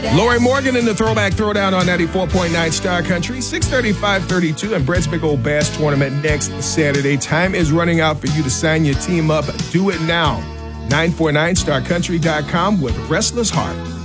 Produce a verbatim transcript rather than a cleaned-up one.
Lori Morgan in the Throwback Throwdown on ninety-four point nine Star Country. six thirty-five thirty-two and Brett's Big Old Bass Tournament next Saturday. Time is running out for you to sign your team up. Do it now. nine four nine star country dot com with Restless Heart.